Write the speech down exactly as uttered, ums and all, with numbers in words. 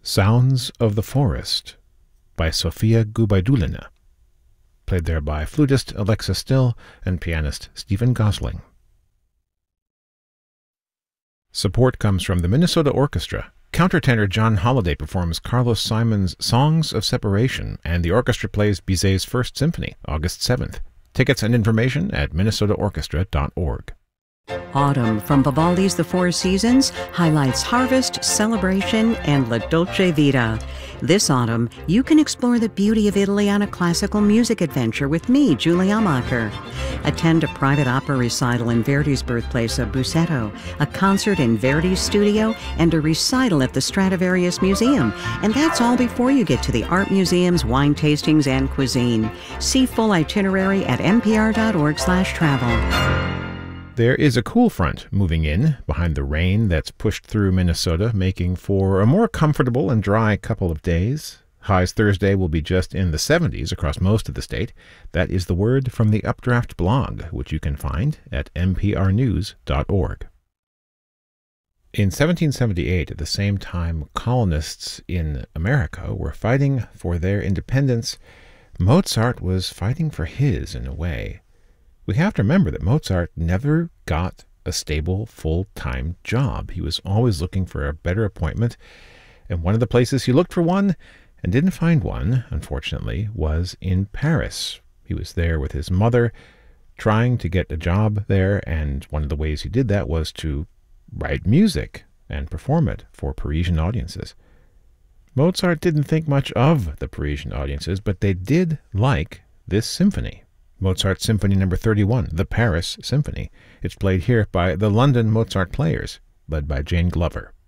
Sounds of the Forest by Sofia Gubaidulina, played there by flutist Alexa Still and pianist Stephen Gosling. Support comes from the Minnesota Orchestra. Countertenor John Holliday performs Carlos Simon's Songs of Separation, and the orchestra plays Bizet's First Symphony, August seventh. Tickets and information at minnesota orchestra dot org. Autumn from Vivaldi's The Four Seasons highlights harvest, celebration, and La Dolce Vita. This autumn, you can explore the beauty of Italy on a classical music adventure with me, Julie Amacher. Attend a private opera recital in Verdi's birthplace of Busseto, a concert in Verdi's studio, and a recital at the Stradivarius Museum. And that's all before you get to the art museums, wine tastings, and cuisine. See full itinerary at n p r dot org slash travel. There is a cool front moving in behind the rain that's pushed through Minnesota, making for a more comfortable and dry couple of days. Highs Thursday will be just in the seventies across most of the state. That is the word from the Updraft blog, which you can find at n p r news dot org. In seventeen seventy-eight, at the same time colonists in America were fighting for their independence, Mozart was fighting for his in a way. We have to remember that Mozart never got a stable, full-time job. He was always looking for a better appointment, and one of the places he looked for one and didn't find one, unfortunately, was in Paris. He was there with his mother, trying to get a job there, and one of the ways he did that was to write music and perform it for Parisian audiences. Mozart didn't think much of the Parisian audiences, but they did like this symphony. Mozart Symphony Number thirty-one, the Paris Symphony. It's played here by the London Mozart Players, led by Jane Glover.